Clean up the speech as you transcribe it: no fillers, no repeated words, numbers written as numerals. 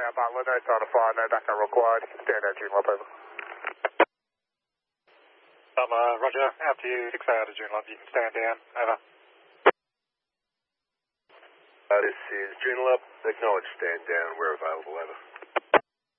Butler, no sign of fire, no backup required. Stand down, June Lop, over. Roger, out to you, 6 out of June Lop, you can stand down, over. This is June Lop, acknowledge stand down, we're available, over.